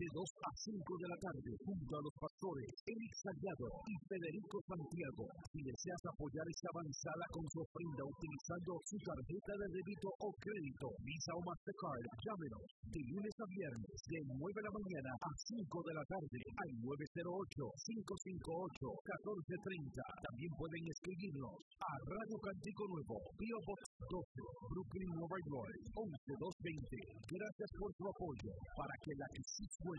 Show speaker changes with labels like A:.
A: 2 a 5 de la tarde, junto a los pastores Eric Sallado y Federico Santiago. Si deseas apoyar esta avanzada con su ofrenda utilizando su tarjeta de débito o crédito, Visa o Mastercard, llámenos de lunes a viernes de 9 de la mañana a 5 de la tarde al 908-558-1430. También pueden escribirnos a Radio Cantico Nuevo, P.O. Box 12, Brooklyn, Nueva York, 11220. Gracias por su apoyo para que la que sí suena